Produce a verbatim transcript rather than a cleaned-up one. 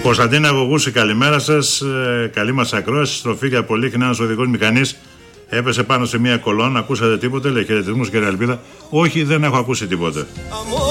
Κωνσταντίνα Γογούση, καλημέρα σας. Ε, καλή μας ακρόαση. Στροφή για Πολύχνη, ένας οδηγός μηχανής έπεσε πάνω σε μια κολόνα. Ακούσατε τίποτε? Λέει χαιρετισμούς, κύριε Ελπίδα. Όχι, δεν έχω ακούσει τίποτε.